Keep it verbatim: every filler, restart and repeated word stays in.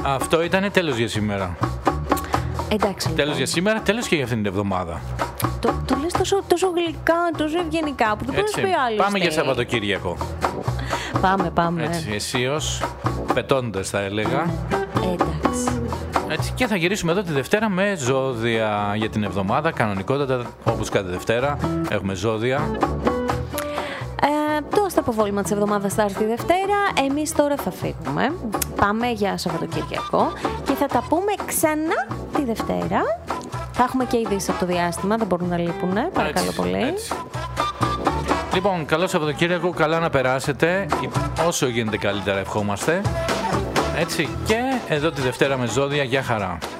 Αυτό ήταν τέλος για σήμερα. Εντάξει. Τέλος λοιπόν. για σήμερα, τέλος και για αυτήν την εβδομάδα. Το, το λες τόσο, τόσο γλυκά, τόσο ευγενικά που δεν μπορείς να πει άλλο. Πάμε για Σαββατοκύριακο. Πάμε, πάμε. Έτσι, αισίως, πετώντας θα έλεγα. Εντάξει. Έτσι, και θα γυρίσουμε εδώ τη Δευτέρα με ζώδια για την εβδομάδα. Κανονικότατα, όπως κάθε Δευτέρα, έχουμε ζώδια. Ε, το αστραποβόλημα της εβδομάδας θα έρθει Δευτέρα. Εμείς τώρα θα φύγουμε. Πάμε για Σαββατοκυριακό και θα τα πούμε ξανά τη Δευτέρα. Θα έχουμε και ειδήσεις από το διάστημα, δεν μπορούν να λείπουνε. Παρακαλώ έτσι, πολύ. Έτσι. Λοιπόν, καλό Σαββατοκύριακο, καλά να περάσετε. Όσο γίνεται καλύτερα ευχόμαστε. Έτσι, και εδώ τη Δευτέρα με ζώδια, για χαρά.